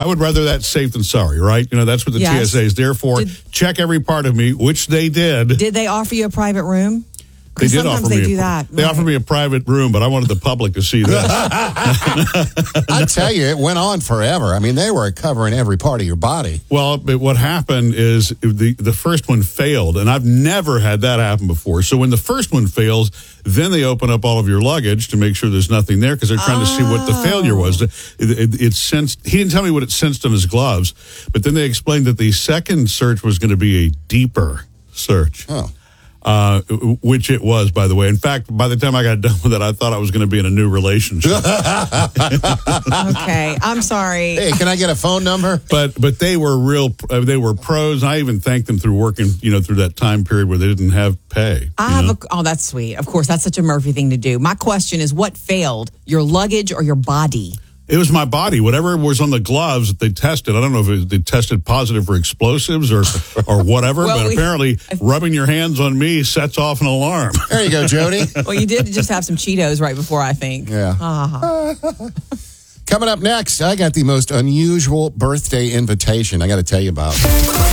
would rather that safe than sorry, right? That's what the Yes. TSA is there for. Check every part of me, which they did. Did they offer you a private room? They did Sometimes offer they me do that. They offered me a private room, but I wanted the public to see this. I tell you, it went on forever. I mean, they were covering every part of your body. Well, but what happened is the first one failed, and I've never had that happen before. So when the first one fails, then they open up all of your luggage to make sure there's nothing there because they're trying to see what the failure was. It sensed. He didn't tell me what it sensed on his gloves, but then they explained that the second search was going to be a deeper search. Oh. Which it was, by the way. In fact, by the time I got done with it, I thought I was going to be in a new relationship. Okay, I'm sorry. Hey, can I get a phone number? But they were they were pros. I even thanked them through working, through that time period where they didn't have pay. Oh, that's sweet. Of course, that's such a Murphy thing to do. My question is, what failed, your luggage or your body? It was my body. Whatever was on the gloves that they tested. I don't know if they tested positive for explosives or whatever, but apparently rubbing your hands on me sets off an alarm. There you go, Jody. Well, you did just have some Cheetos right before, I think. Yeah. Coming up next, I got the most unusual birthday invitation I got to tell you about.